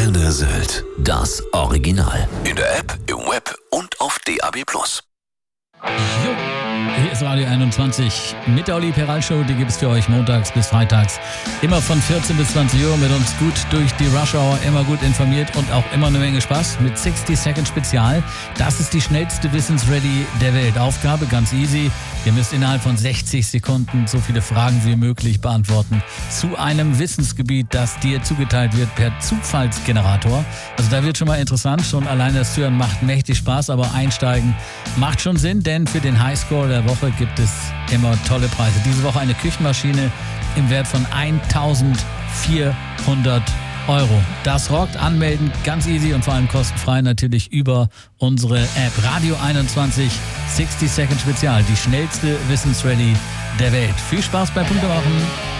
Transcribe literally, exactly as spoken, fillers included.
Antenne Sylt. Das Original. In der App, im Web und auf D A B plus. Jo, hier ist Radio einundzwanzig mit der Olli Peral Show. Die gibt es für euch montags bis freitags. Immer von vierzehn bis zwanzig Uhr mit uns gut durch die Rush Hour. Immer gut informiert und auch immer eine Menge Spaß mit sixty Second Spezial. Das ist die schnellste Wissensready der Welt. Aufgabe ganz easy. Ihr müsst innerhalb von sechzig Sekunden so viele Fragen wie möglich beantworten zu einem Wissensgebiet, das dir zugeteilt wird per Zufallsgenerator. Also da wird schon mal interessant. Schon alleine das Hören macht mächtig Spaß, aber einsteigen macht schon Sinn, denn für den Highscore der Woche gibt es immer tolle Preise. Diese Woche eine Küchenmaschine im Wert von eintausendvierhundert Euro. Das rockt, anmelden, ganz easy und vor allem kostenfrei natürlich über unsere App. Radio einundzwanzig sixty Second Spezial, die schnellste Wissensrally der Welt. Viel Spaß bei Punkte machen.